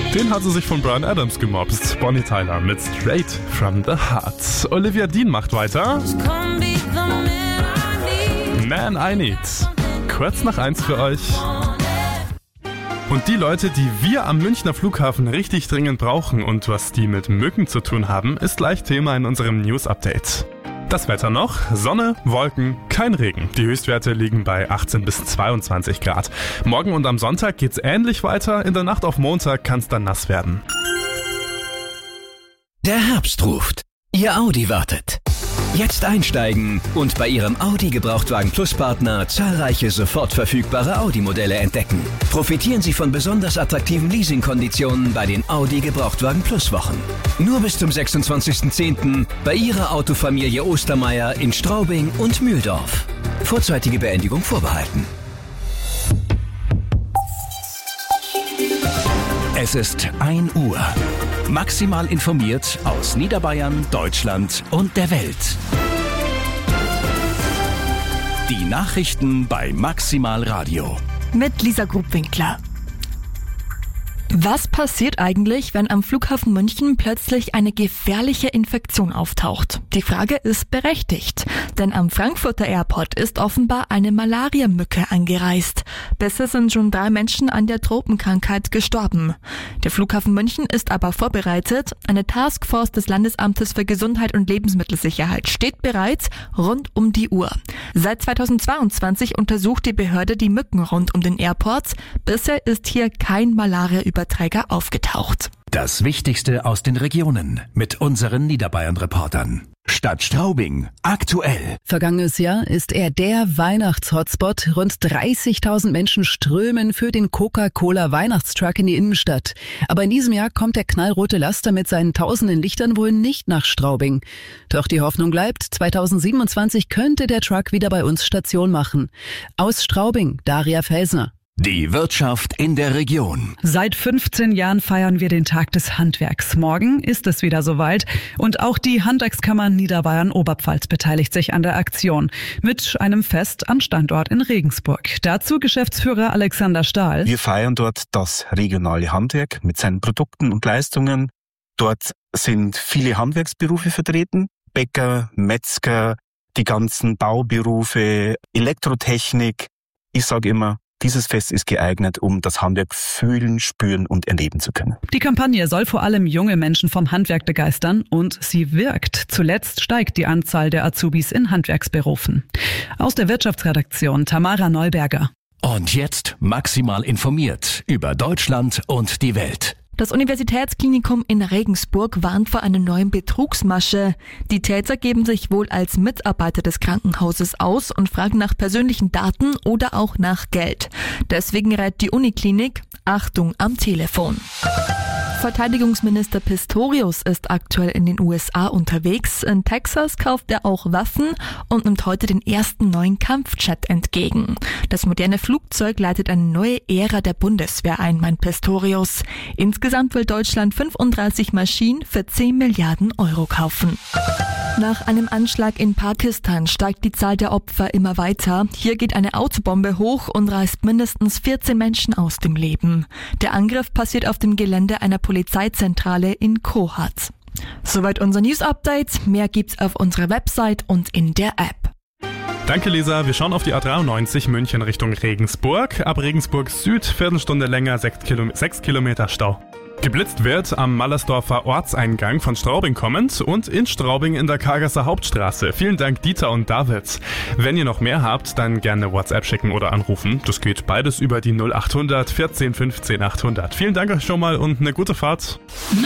Den hat sie sich von Bryan Adams gemobst. Bonnie Tyler mit Straight from the Heart. Olivia Dean macht weiter. Man I Need. Kurz nach 1 für euch. Und die Leute, die wir am Münchner Flughafen richtig dringend brauchen und was die mit Mücken zu tun haben, ist gleich Thema in unserem News-Update. Das Wetter noch, Sonne, Wolken, kein Regen. Die Höchstwerte liegen bei 18 bis 22 Grad. Morgen und am Sonntag geht's ähnlich weiter. In der Nacht auf Montag kann's dann nass werden. Der Herbst ruft. Ihr Audi wartet. Jetzt einsteigen und bei Ihrem Audi Gebrauchtwagen Plus Partner zahlreiche sofort verfügbare Audi-Modelle entdecken. Profitieren Sie von besonders attraktiven Leasingkonditionen bei den Audi Gebrauchtwagen Plus Wochen. Nur bis zum 26.10. bei Ihrer Autofamilie Ostermeier in Straubing und Mühldorf. Vorzeitige Beendigung vorbehalten. Es ist 1 Uhr. Maximal informiert aus Niederbayern, Deutschland und der Welt. Die Nachrichten bei Maximal Radio. Mit Lisa Grubwinkler. Was passiert eigentlich, wenn am Flughafen München plötzlich eine gefährliche Infektion auftaucht? Die Frage ist berechtigt, denn am Frankfurter Airport ist offenbar eine Malariamücke angereist. Bisher sind schon 3 Menschen an der Tropenkrankheit gestorben. Der Flughafen München ist aber vorbereitet. Eine Taskforce des Landesamtes für Gesundheit und Lebensmittelsicherheit steht bereits rund um die Uhr. Seit 2022 untersucht die Behörde die Mücken rund um den Airport. Bisher ist hier kein Malariaüberträger aufgetaucht. Das Wichtigste aus den Regionen mit unseren Niederbayern-Reportern. Stadt Straubing. Aktuell. Vergangenes Jahr ist er der Weihnachts-Hotspot. Rund 30.000 Menschen strömen für den Coca-Cola-Weihnachtstruck in die Innenstadt. Aber in diesem Jahr kommt der knallrote Laster mit seinen tausenden Lichtern wohl nicht nach Straubing. Doch die Hoffnung bleibt, 2027 könnte der Truck wieder bei uns Station machen. Aus Straubing, Daria Felsner. Die Wirtschaft in der Region. Seit 15 Jahren feiern wir den Tag des Handwerks. Morgen ist es wieder soweit und auch die Handwerkskammer Niederbayern-Oberpfalz beteiligt sich an der Aktion mit einem Fest am Standort in Regensburg. Dazu Geschäftsführer Alexander Stahl. Wir feiern dort das regionale Handwerk mit seinen Produkten und Leistungen. Dort sind viele Handwerksberufe vertreten, Bäcker, Metzger, die ganzen Bauberufe, Elektrotechnik. Ich sage immer, dieses Fest ist geeignet, um das Handwerk fühlen, spüren und erleben zu können. Die Kampagne soll vor allem junge Menschen vom Handwerk begeistern und sie wirkt. Zuletzt steigt die Anzahl der Azubis in Handwerksberufen. Aus der Wirtschaftsredaktion Tamara Neuberger. Und jetzt maximal informiert über Deutschland und die Welt. Das Universitätsklinikum in Regensburg warnt vor einer neuen Betrugsmasche. Die Täter geben sich wohl als Mitarbeiter des Krankenhauses aus und fragen nach persönlichen Daten oder auch nach Geld. Deswegen rät die Uniklinik: Achtung am Telefon. Verteidigungsminister Pistorius ist aktuell in den USA unterwegs. In Texas kauft er auch Waffen und nimmt heute den ersten neuen Kampfjet entgegen. Das moderne Flugzeug leitet eine neue Ära der Bundeswehr ein, meint Pistorius. Insgesamt will Deutschland 35 Maschinen für 10 Milliarden Euro kaufen. Nach einem Anschlag in Pakistan steigt die Zahl der Opfer immer weiter. Hier geht eine Autobombe hoch und reißt mindestens 14 Menschen aus dem Leben. Der Angriff passiert auf dem Gelände einer Polizeizentrale in Kohat. Soweit unser News-Update. Mehr gibt's auf unserer Website und in der App. Danke, Lisa. Wir schauen auf die A93 München Richtung Regensburg. Ab Regensburg Süd, Viertelstunde länger, 6 Kilometer Stau. Geblitzt wird am Mallersdorfer Ortseingang von Straubing kommend und in Straubing in der Kargasser Hauptstraße. Vielen Dank, Dieter und David. Wenn ihr noch mehr habt, dann gerne WhatsApp schicken oder anrufen. Das geht beides über die 0800 14 15 800. Vielen Dank euch schon mal und eine gute Fahrt.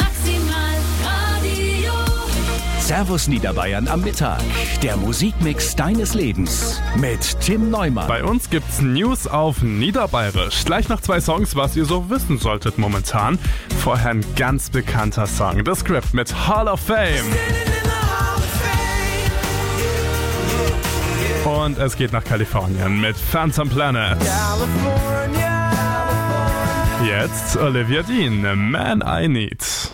Servus Niederbayern am Mittag. Der Musikmix deines Lebens mit Tim Neumann. Bei uns gibt's News auf Niederbayerisch. Gleich nach 2 Songs, was ihr so wissen solltet momentan. Vorher ein ganz bekannter Song. The Script mit Hall of Fame. Und es geht nach Kalifornien mit Phantom Planet. Jetzt Olivia Dean, Man I Need.